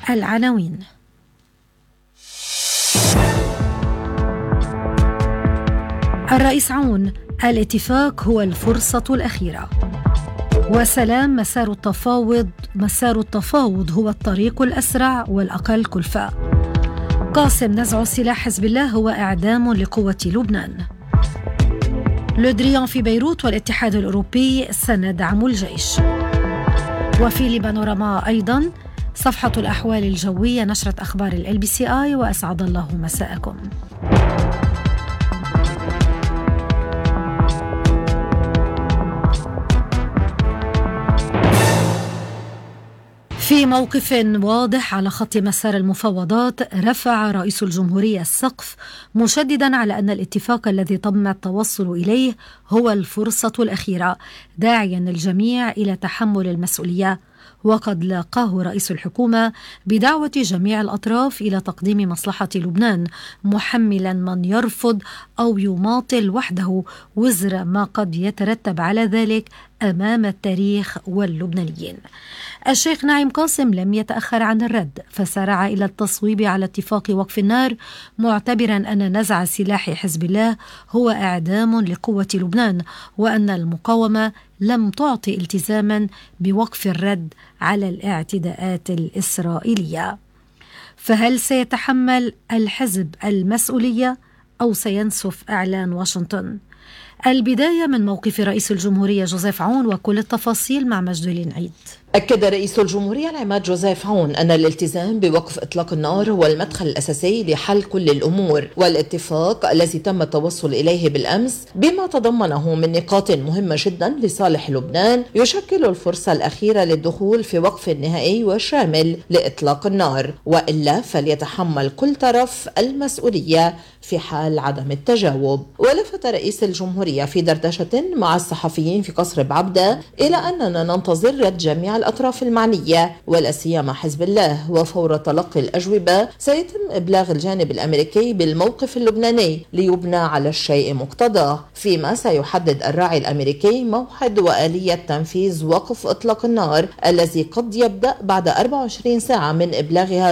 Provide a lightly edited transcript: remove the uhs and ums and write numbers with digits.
العناوين. الرئيس عون: الاتفاق هو الفرصة الأخيرة. وسلام: مسار التفاوض هو الطريق الأسرع والأقل كلفة. قاسم: نزع سلاح حزب الله هو إعدام لقوة لبنان. لودريان في بيروت: والاتحاد الأوروبي سندعم الجيش. وفي لبانوراما أيضا صفحة الأحوال الجوية نشرت أخبار LBCI، وأسعد الله مساءكم. في موقف واضح على خط مسار المفاوضات، رفع رئيس الجمهورية السقف مشددا على أن الاتفاق الذي تم التوصل إليه هو الفرصة الأخيرة، داعيا الجميع إلى تحمل المسؤولية. وقد لاقاه رئيس الحكومة بدعوة جميع الأطراف إلى تقديم مصلحة لبنان، محملا من يرفض أو يماطل وحده وزر ما قد يترتب على ذلك أمام التاريخ واللبنانيين. الشيخ نعيم قاسم لم يتأخر عن الرد، فسارع إلى التصويب على اتفاق وقف النار، معتبرا أن نزع سلاح حزب الله هو إعدام لقوة لبنان، وأن المقاومة لم تعطي التزاما بوقف الرد على الاعتداءات الإسرائيلية. فهل سيتحمل الحزب المسؤولية أو سينسف إعلان واشنطن؟ البداية من موقف رئيس الجمهورية جوزيف عون، وكل التفاصيل مع مجد عيد. أكد رئيس الجمهورية العماد جوزيف عون أن الالتزام بوقف إطلاق النار هو المدخل الأساسي لحل كل الأمور، والاتفاق الذي تم التوصل إليه بالأمس بما تضمنه من نقاط مهمة جدا لصالح لبنان يشكل الفرصة الأخيرة للدخول في وقف نهائي وشامل لإطلاق النار، وإلا فليتحمل كل طرف المسؤولية في حال عدم التجاوب. ولفت رئيس الجمهورية في دردشة مع الصحفيين في قصر بعبدة إلى أننا ننتظر رد جميع الأطراف المعنية ولا سيما حزب الله، وفور تلقي الأجوبة سيتم إبلاغ الجانب الأمريكي بالموقف اللبناني ليبنى على الشيء مقتضاه، فيما سيحدد الراعي الأمريكي موعد وآلية تنفيذ وقف إطلاق النار الذي قد يبدأ بعد 24 ساعة من إبلاغها